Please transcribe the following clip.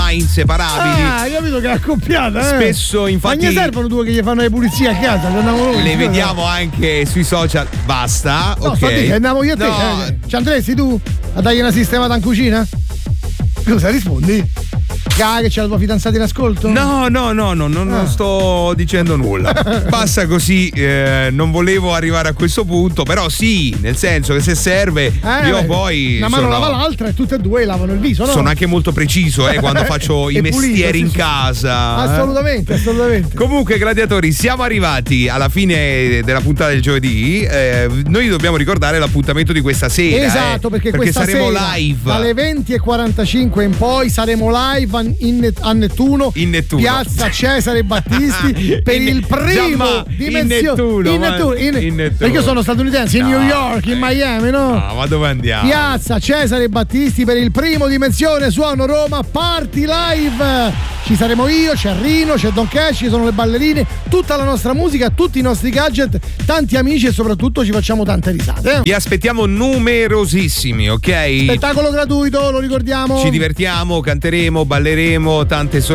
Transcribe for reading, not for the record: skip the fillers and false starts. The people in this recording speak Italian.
inseparabili. Hai capito che è accoppiata, Spesso, infatti. Ma gli servono due che gli fanno le pulizie a casa? Le vediamo anche sui social. Basta, no, ok. sto a dire che andiamo io a te. No. Ci andresti tu a dargli una sistemata in cucina? Cosa rispondi? Che c'è la tua fidanzata in ascolto? No, non sto dicendo nulla. Passa così, non volevo arrivare a questo punto, però sì, nel senso che se serve, io poi. Una mano lava l'altra e tutte e due lavano il viso, no? Sono anche molto preciso quando faccio i mestieri in casa. Assolutamente. Comunque, gladiatori, siamo arrivati alla fine della puntata del giovedì. Noi dobbiamo ricordare l'appuntamento di questa sera. Esatto, perché questa saremo sera, live dalle 20:45 in poi saremo live a Nettuno, piazza Cesare Battisti per il primo perché io sono statunitense, in New York, in Miami, no? No, ma dove andiamo? Piazza Cesare Battisti per il primo Dimensione Suono Roma Party Live. Ci saremo io, c'è Rino, c'è Don Cash, ci sono le ballerine, tutta la nostra musica, tutti i nostri gadget, tanti amici e soprattutto ci facciamo tante risate. Vi aspettiamo numerosissimi, ok? Spettacolo gratuito, lo ricordiamo. Ci divertiamo, canteremo, balleremo, tante